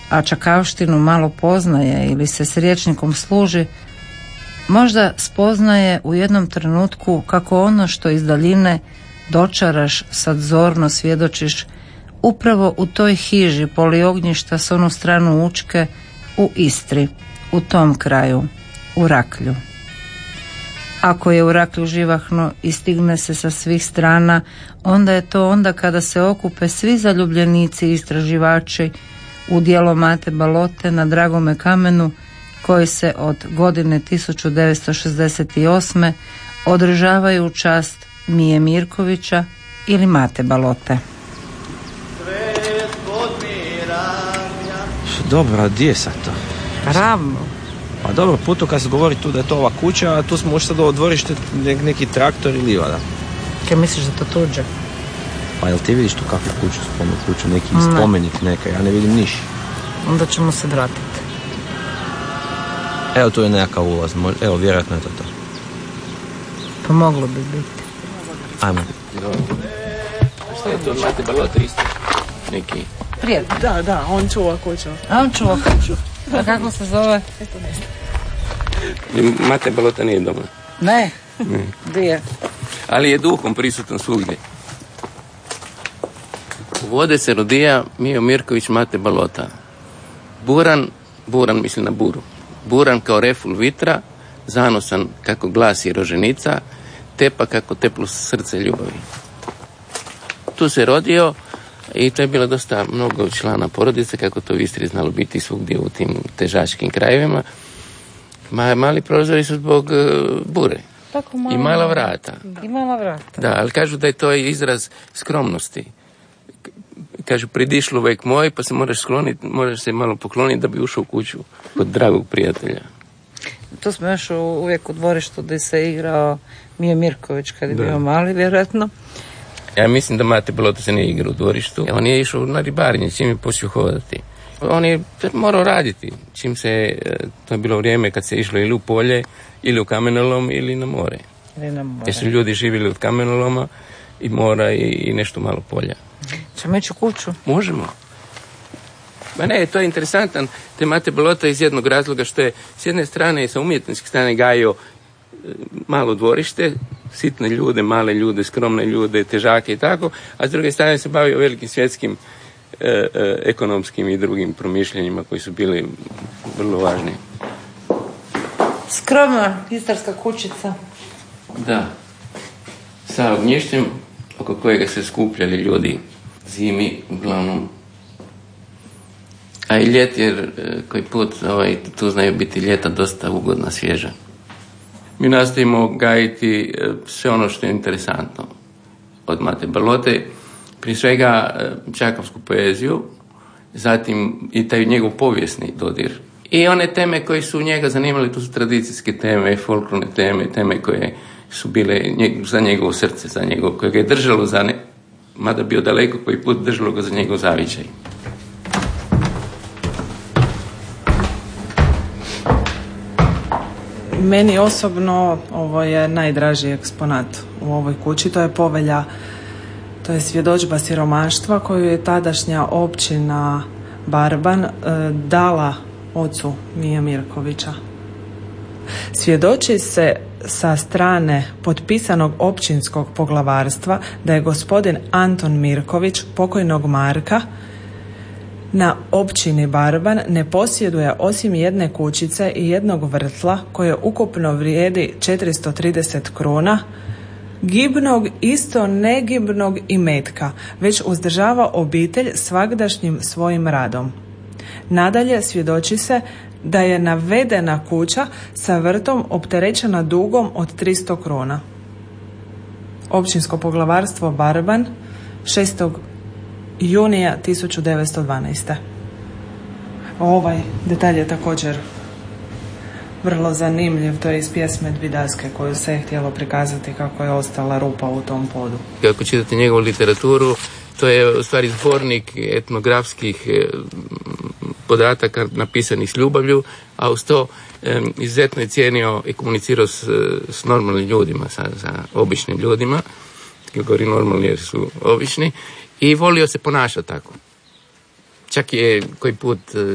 a čakavštinu malo poznaje ili se s rječnikom služi, možda spoznaje u jednom trenutku kako ono što iz daljine dočaraš, sad zorno svjedočiš, upravo u toj hiži poli ognjišta s onu stranu Učke u Istri, u tom kraju, u Raklju. Ako je u Raklju živahno i stigne se sa svih strana, onda je to onda kada se okupe svi zaljubljenici i istraživači u dijelo Mate Balote na Dragome kamenu, koji se od godine 1968. održavaju u čast Mije Mirkovića ili Mate Balote. Dobro, a gdje je sad to? Ravno. Pa dobro, putokaz govori tu da je to ova kuća, a tu smo možda sad ovo dvorište neki traktor i livada. Kaj misliš da to tuđe? Pa jel ti vidiš tu kakvu kuću, kuću, neki spomenik neka, ja ne vidim niš. Onda ćemo se vratiti. Evo tu je nekakav ulaz, evo vjerojatno je to. Pa moglo bi biti. Ajmo. Šta je to, Mate Balote isto? Neki... Prijatelj. Da, on čuva kuću. A on čuva kuću. A kako se zove? Eto ne znam. Mate Balota nije doma. Ne? Gdje je? Ali je duhom prisutan svugdje. U vode se rodija Mijo Mirković Mate Balota. Buran misli na buru. Buran kao reful vitra, zanosan kako glasi roženica, tepa kako teplo srce ljubavi. Tu se rodio i to je bilo dosta mnogo člana porodice, kako to u Istri znalo biti svugdje u tim težačkim krajevima. Mali prozori su zbog bure. I mala vrata. I mala vrata. Da, ali kažu da je to izraz skromnosti. Kažu, pridišlo vek moj, pa se moraš se malo pokloniti da bi ušao u kuću kod dragog prijatelja. Tu smo još uvijek u dvorištu gdje se igrao Mije Mirković kad je bio mali, vjerojatno. Ja mislim da Mate Balota se nije igrao u dvorištu. On je išao na ribarenje, čim je počeo hodati. On je morao raditi. Čim se, to je bilo vrijeme kad se išlo ili u polje, ili u kamenolom, ili na more. Jer su ljudi živjeli od kamenoloma i mora i nešto malo polja. Ćemo ići u kuću? Možemo. Ma ne, to je interesantan. Te Mate Balota iz jednog razloga što je s jedne strane sa umjetničke strane gajio malo dvorište, sitne ljude, male ljude, skromne ljude, težake i tako, a s druge strane se bavio velikim svjetskim ekonomskim i drugim promišljanjima koji su bili vrlo važni. Skromna istarska kućica. Da. Sa ognjištem oko kojega se skupljali ljudi zimi uglavnom. A i ljet, jer koji put tu znaju biti ljeta dosta ugodna, svježa. Mi nastojimo gajiti sve ono što je interesantno od Mate Balote, prije svega čakavsku poeziju, zatim i taj njegov povijesni dodir. I one teme koje su njega zanimali, to su tradicijske teme, folklorne teme, teme koje su bile za njegovo srce, za njegov, koje ga je držalo mada bio daleko koji put, držalo ga za njegov zavičaj. Meni osobno ovo je najdraži eksponat u ovoj kući, to je povelja, to je svjedodžba siromaštva koju je tadašnja općina Barban dala ocu Mije Mirkovića. Svjedoči se sa strane potpisanog općinskog poglavarstva da je gospodin Anton Mirković, pokojnog Marka, na općini Barban ne posjeduje osim jedne kućice i jednog vrtla koje ukupno vrijedi 430 kruna, gibnog, isto negibnog imetka, već uzdržava obitelj svagdašnjim svojim radom. Nadalje svjedoči se da je navedena kuća sa vrtom opterećena dugom od 300 kruna. Općinsko poglavarstvo Barban 6. junija 1912. Ovaj detalj je također vrlo zanimljiv, to je iz pjesme Dvidaske koju se je htjelo prikazati kako je ostala rupa u tom podu. Ako čitate njegovu literaturu, to je u stvari zbornik etnografskih podataka napisanih s ljubavlju, a uz to izuzetno je cijenio i komunicirao s normalnim ljudima, sa običnim ljudima, govori normalni jer su obični, i volio se ponašati tako. Čak je koji put